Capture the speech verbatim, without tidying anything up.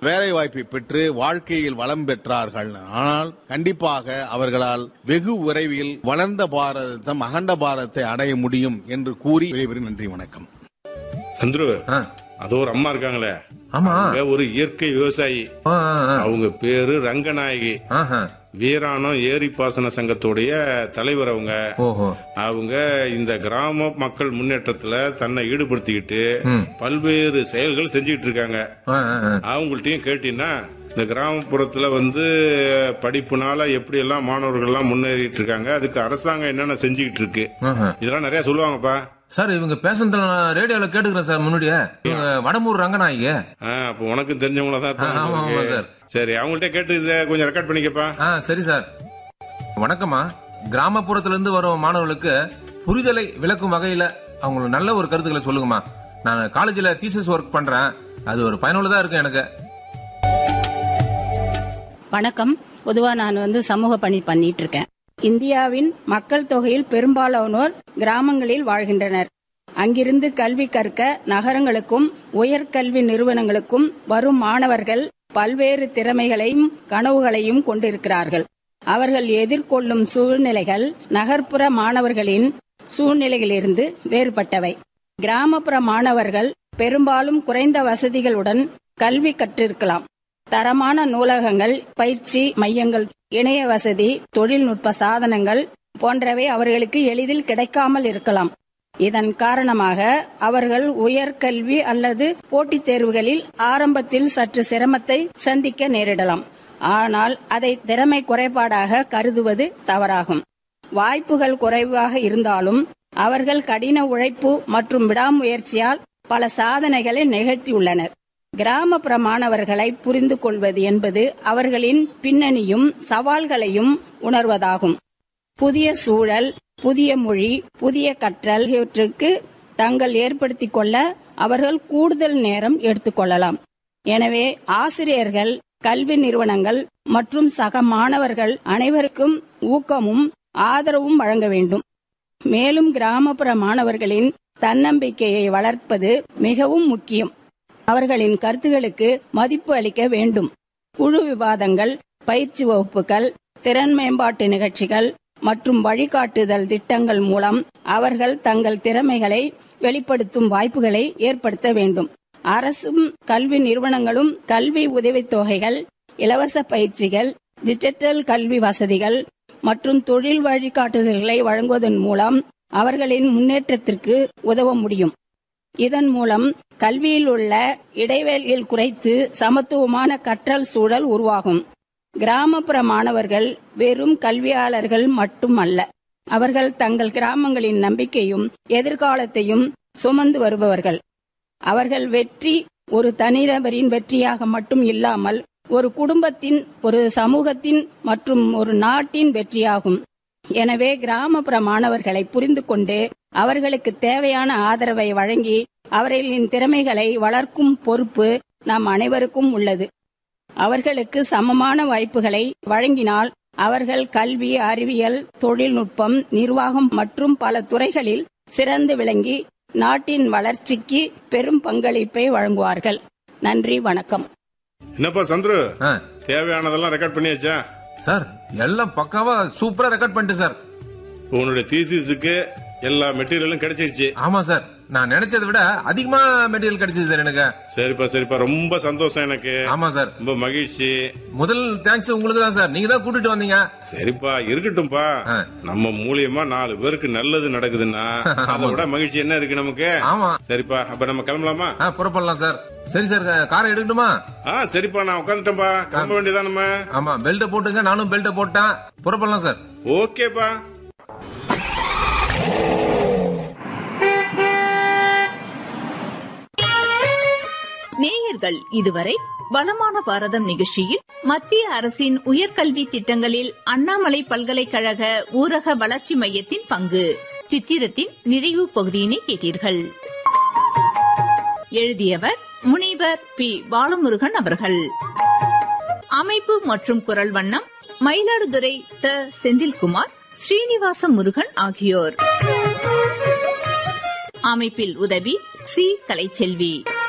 வேலை வாய்ப்பை பெற்று வாழ்க்கையில் வளம் பெற்றார்கள். ஆனால் கண்டிப்பாக அவர்களால் வெகு விரைவில் வளர்ந்த பாரதம் அகண்ட பாரதத்தை அடைய முடியும் என்று கூறி விடைபெறும். நன்றி, வணக்கம். சந்துரு, அது ஒரு அம்மா இருக்காங்களே, ஒரு இயற்கை விவசாயி, அவங்க பேரு ரங்கநாயகி, வீராணம் ஏரி பாசன சங்கத்துடைய தலைவர். அவங்க அவங்க இந்த கிராம மக்கள் முன்னேற்றத்துல தன்னை ஈடுபடுத்திக்கிட்டு பல்வேறு செயல்கள் செஞ்சுக்கிட்டு இருக்காங்க. அவங்கள்ட்டையும் கேட்டீங்கன்னா இந்த கிராமப்புறத்துல வந்து படிப்புனால எப்படி எல்லாம் மாணவர்கள் எல்லாம் முன்னேறிட்டு இருக்காங்க, அதுக்கு அரசாங்கம் என்னென்ன செஞ்சுக்கிட்டு இருக்கு, இதெல்லாம் நிறைய சொல்லுவாங்கப்பா. சார் இவங்க பேசுறதுல நான் ரேடியோல கேட்டுக்கிறேன் சார். முன்னாடியே இவங்க வடமூர் ரங்கநாயகி. அப்ப உனக்கு தெரிஞ்சவங்களதான் சார். சரி, அவங்கள்ட்ட கேட்டு இதை கொஞ்சம் ரெக்கார்ட் பண்ணிக்கப்பா. சரி சார். வணக்கம்மா. கிராமப்புறத்துல இருந்து வரும் மாணவர்களுக்கு புரிதலை விளக்கும் வகையில அவங்களுக்கு நல்ல ஒரு கருத்துக்களை சொல்லுங்கம்மா. நான் காலேஜ்ல தீசிஸ் ஒர்க் பண்றேன், அது ஒரு பயனுள்ளதா இருக்கு எனக்கு. வணக்கம். பொதுவா நான் வந்து சமூக பணி பண்ணிட்டு இருக்கேன். இந்தியாவின் மக்கள் தொகையில் பெரும்பாலானோர் கிராமங்களில் வாழ்கின்றனர். அங்கிருந்து கல்வி கற்க நகரங்களுக்கும் உயர்கல்வி நிறுவனங்களுக்கும் வரும் மாணவர்கள் பல்வேறு திறமைகளையும் கனவுகளையும் கொண்டிருக்கிறார்கள். அவர்கள் எதிர்கொள்ளும் சூழ்நிலைகள் நகர்ப்புற மாணவர்களின் சூழ்நிலைகளிலிருந்து வேறுபட்டவை. கிராமப்புற மாணவர்கள் பெரும்பாலும் குறைந்த வசதிகளுடன் கல்வி கற்றிருக்கலாம். தரமான நூலகங்கள், பயிற்சி மையங்கள், இணைய வசதி, தொழில்நுட்ப சாதனங்கள் போன்றவை அவர்களுக்கு எளிதில் கிடைக்காமல் இருக்கலாம். இதன் காரணமாக அவர்கள் உயர்கல்வி அல்லது போட்டித் தேர்வுகளில் ஆரம்பத்தில் சற்று சிரமத்தை சந்திக்க நேரிடலாம். ஆனால் அதை திறமை குறைபாடாக கருதுவது தவறாகும். வாய்ப்புகள் குறைவாக இருந்தாலும் அவர்கள் கடின உழைப்பு மற்றும் விடாமுயற்சியால் பல சாதனைகளை நிகழ்த்தியுள்ளனர். கிராமப்புற மாணவர்களை புரிந்து கொள்வது என்பது அவர்களின் பின்னணியும் சவால்களையும் உணர்வதாகும். புதிய சூழல், புதிய மொழி, புதிய கற்றல் இவற்றுக்கு தங்கள் ஏற்படுத்திக் கொள்ள அவர்கள் கூடுதல் நேரம் எடுத்துக்கொள்ளலாம். எனவே ஆசிரியர்கள், கல்வி நிறுவனங்கள் மற்றும் சக மாணவர்கள் அனைவருக்கும் ஊக்கமும் ஆதரவும் வழங்க வேண்டும். மேலும் கிராமப்புற மாணவர்களின் தன்னம்பிக்கையை வளர்ப்பது மிகவும் முக்கியம். அவர்களின் கருத்துகளுக்கு மதிப்பு அளிக்க வேண்டும். குழு விவாதங்கள், பயிற்சி வகுப்புகள், திறன் மேம்பாட்டு நிகழ்ச்சிகள் மற்றும் வழிகாட்டுதல் திட்டங்கள் மூலம் அவர்கள் தங்கள் திறமைகளை வெளிப்படுத்தும் வாய்ப்புகளை ஏற்படுத்த வேண்டும். அரசும் கல்வி நிறுவனங்களும் கல்வி உதவித்தொகைகள், இலவச பயிற்சிகள், டிஜிட்டல் கல்வி வசதிகள் மற்றும் தொழில் வழிகாட்டுதல்களை வழங்குவதன் மூலம் அவர்களின் முன்னேற்றத்திற்கு உதவ முடியும். இதன் மூலம் கல்வியில் உள்ள இடைவெளியில் குறைத்து சமத்துவமான கற்றல் சூழல் உருவாகும். கிராமப்புற மாணவர்கள் வெறும் கல்வியாளர்கள் மட்டுமல்ல, அவர்கள் தங்கள் கிராமங்களின் நம்பிக்கையும் எதிர்காலத்தையும் சுமந்து வருபவர்கள். அவர்கள் வெற்றி ஒரு தனிநபரின் வெற்றியாக மட்டும் இல்லாமல் ஒரு குடும்பத்தின், ஒரு சமூகத்தின் மற்றும் ஒரு நாட்டின் வெற்றியாகும். எனவே கிராமப்புற மாணவர்களை புரிந்து கொண்டு அவர்களுக்கு தேவையான ஆதரவை வழங்கி அவர்களின் திறமைகளை வளர்க்கும் பொறுப்பு நம் அனைவருக்கும் உள்ளது. அவர்களுக்கு சமமான வாய்ப்புகளை வழங்கினால் அவர்கள் கல்வி, அறிவியல், தொழில்நுட்பம், நிர்வாகம் மற்றும் பல துறைகளில் சிறந்து விளங்கி நாட்டின் வளர்ச்சிக்கு பெரும் பங்களிப்பை வழங்குவார்கள். நன்றி, வணக்கம். என்னப்பா சந்துரு, தேவையானதெல்லாம் ரெக்கார்ட் பண்ணியாச்சா? சார் எல்லாம் பக்காவா சூப்பரா ரெக்கார்ட் பண்ணிட்டு சார். உன்னுடைய தீசிஸுக்கு எல்லா மெட்டீரியலும் கிடைச்சிருச்சு? ஆமா சார், நான் நினைச்சதை விட அதிகமா மெட்டீரியல் கிடைச்சது சார் எனக்கு. சரிப்பா சரிப்பா, ரொம்ப சந்தோஷம் எனக்கு. ஆமா சார், ரொம்ப மகிழ்ச்சி. முதல் தேங்க்ஸ் உங்களுக்கு தான் சார், நீங்க தான் கூட்டிட்டு வந்தீங்க. சரிப்பா, இருக்கட்டும்பா. நம்ம மூலியமா நாலு பேருக்கு நல்லது நடக்குதுன்னா அதை விட மகிழ்ச்சி என்ன இருக்கு நமக்கு? ஆமா. சரிப்பா, அப்ப நம்ம கிளம்பலாமா? புறப்படலாம் சார். சரி சார், காரை எடுக்கட்டுமா? சரிப்பா, நான் உட்காந்துட்டேன்பா, கிளம்ப வேண்டியதான் நம்ம. ஆமா, பெல்ட போட்டுங்க, நானும் பெல்ட போட்டேன். புறப்படலாம் சார். ஓகேப்பா. நேயர்கள் இதுவரை வளமான பாரதம் நிகழ்ச்சியில் மத்திய அரசின் உயர்கல்வி திட்டங்களில் அண்ணாமலை பல்கலைக்கழக ஊரக வளர்ச்சி மையத்தின் பங்கு சித்திரத்தின் நிறைவு பகுதியினை கேட்டீர்கள். எழுதியவர் முனைவர் பி பாலமுருகன் அவர்கள். அமைப்பு மற்றும் குரல் வண்ணம் மயிலாடுதுறை த செந்தில்குமார், ஸ்ரீனிவாச முருகன் ஆகியோர். அமைப்பில் உதவி சி கலைச்செல்வி.